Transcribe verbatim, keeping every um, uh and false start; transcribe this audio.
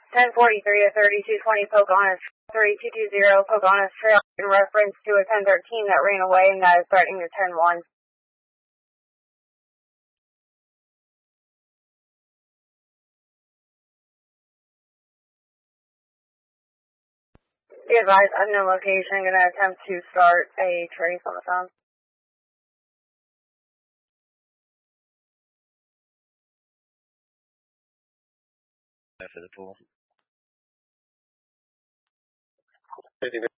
ten forty-three to thirty-two twenty Pocahontas, thirty-two twenty Pocahontas Trail in reference to a ten thirteen that ran away and that is threatening to ten one. Be advised, unknown location, gonna attempt to start a trace on the phone. After the pool.